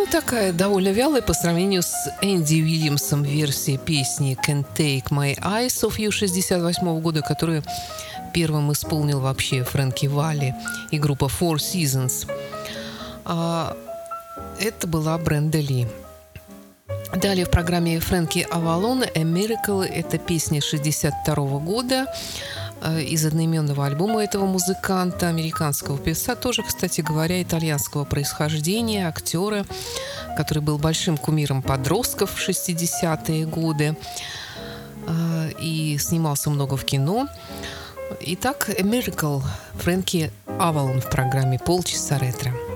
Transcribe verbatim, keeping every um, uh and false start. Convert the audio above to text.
такая довольно вялая по сравнению с Энди Уильямсом версия песни «Can't Take My Eyes Off You» шестьдесят восьмого года, которую первым исполнил вообще Фрэнки Валли и группа Four Seasons. А это была Бренда Ли. Далее в программе Фрэнки Авалона «A Miracle» — это песня шестьдесят второго года из одноименного альбома этого музыканта, американского певца, тоже, кстати говоря, итальянского происхождения, актера, который был большим кумиром подростков в шестидесятые годы и снимался много в кино. Итак, «A Miracle» Фрэнки Авалон в программе «Полчаса ретро».